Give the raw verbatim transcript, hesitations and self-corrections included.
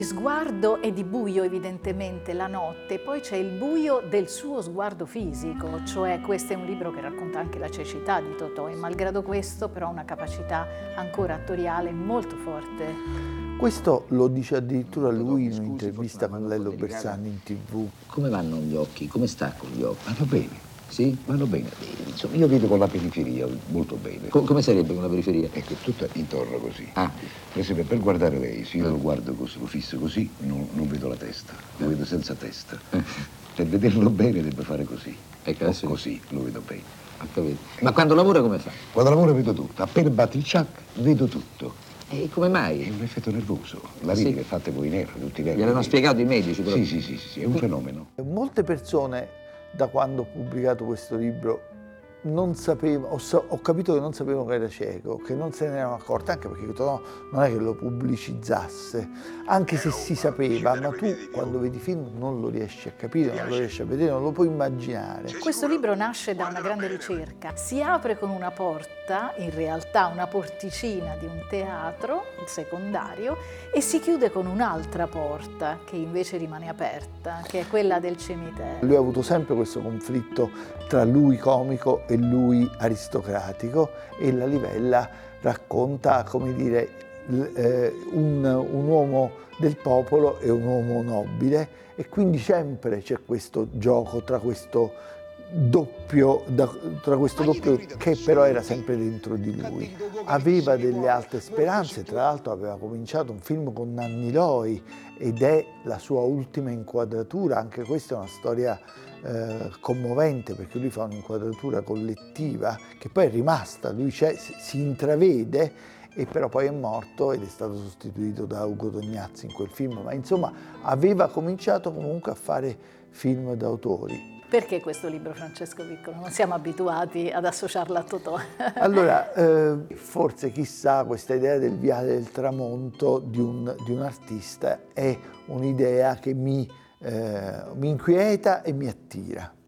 Sguardo è di buio evidentemente la notte, poi c'è il buio del suo sguardo fisico, cioè questo è un libro che racconta anche la cecità di Totò e malgrado questo però ha una capacità ancora attoriale molto forte. Questo lo dice addirittura lui in un'intervista con Lello Bersani in tv. Come vanno gli occhi? Come sta con gli occhi? Vanno bene. Sì? Vanno bene. Insomma, io vedo con la periferia molto bene. Co- come sarebbe con la periferia? Ecco, tutta intorno così. Ah. Per esempio, per guardare lei, se io lo guardo così, lo fisso così, non, non vedo la testa, lo vedo senza testa. Per vederlo bene devo fare così. Ecco, o adesso- così lo vedo bene. Ho capito. Ma quando lavora come fa? Quando lavoro vedo tutto, appena batti il ciak, vedo tutto. E come È mai? un effetto nervoso. La Sì. vita è fatta voi nero, tutti neri. Gli avevano spiegato i medici? quello- Sì, sì, sì, sì, sì, è un fenomeno. Molte persone, da quando ho pubblicato questo libro, non sapevano, ho, sa- ho capito che non sapevano che era cieco, che non se ne erano accorti, anche perché Totò non è che lo pubblicizzasse, anche se si sapeva, ma tu quando vedi film non lo riesci a capire, non lo riesci a vedere, non lo puoi immaginare. Questo libro nasce da una grande ricerca, si apre con una porta, in realtà una porticina di un teatro secondario, e si chiude con un'altra porta che invece rimane aperta, che è quella del cimitero. Lui ha avuto sempre questo conflitto tra lui comico e lui aristocratico, e La Livella racconta, come dire, l- eh, un, un uomo del popolo e un uomo nobile, e quindi sempre c'è questo gioco tra questo doppio, da- tra questo doppio che però era sempre dentro di lui. Aveva delle alte speranze, tra l'altro aveva cominciato un film con Nanni Loi ed è la sua ultima inquadratura, anche questa è una storia eh, commovente, perché lui fa un'inquadratura collettiva che poi è rimasta, lui c'è, si si intravede, e però poi è morto ed è stato sostituito da Ugo Tognazzi in quel film, ma insomma aveva cominciato comunque a fare film d'autori. Perché questo libro, Francesco Piccolo? Non siamo abituati ad associarlo a Totò. Allora, eh, forse chissà, questa idea del viale del tramonto di un, di un artista è un'idea che mi, eh, mi inquieta e mi attira.